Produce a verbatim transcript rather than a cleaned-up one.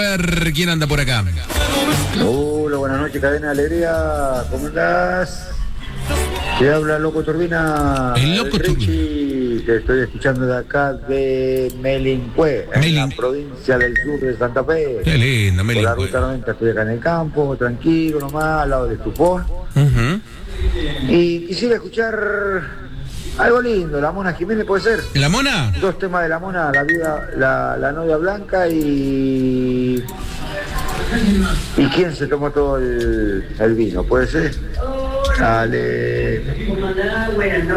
ver quién anda por acá. Hola, buenas noches, Cadena de Alegría. ¿Cómo andás? Te habla Loco Turbina. El Loco Turbina. Te estoy escuchando de acá de Melincue, en Melin... la provincia del sur de Santa Fe. Qué lindo, Melincue. Por la ruta noventa estoy acá en el campo, tranquilo nomás, al lado de Estupón. Uh-huh. Y quisiera escuchar algo lindo, La Mona Jiménez, ¿puede ser? ¿La Mona? Dos temas de La Mona, la vida, la, la novia blanca y... ¿Y quién se tomó todo el, el vino? ¿Puede ser? Dale.